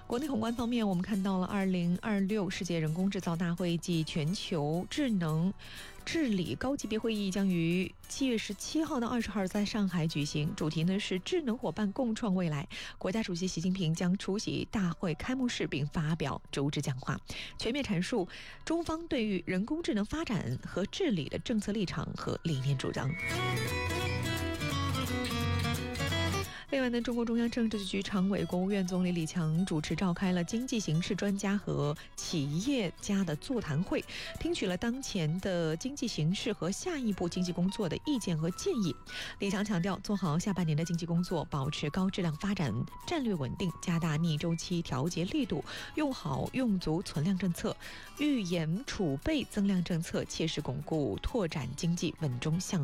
国内宏观方面，我们看到了2026世界人工制造大会暨全球智能治理高级别会议将于7月17号到20号在上海举行，主题呢是智能伙伴共创未来。国家主席习近平将出席大会开幕式并发表主旨讲话，全面阐述中方对于人工智能发展和治理的政策立场和理念主张。另外呢，中共中央政治局常委、国务院总理李强主持召开了经济形势专家和企业家的座谈会，听取了当前的经济形势和下一步经济工作的意见和建议。李强强调，做好下半年的经济工作，保持高质量发展，战略稳定，加大逆周期调节力度，用好用足存量政策，预演储备增量政策，切实巩固拓展经济稳中向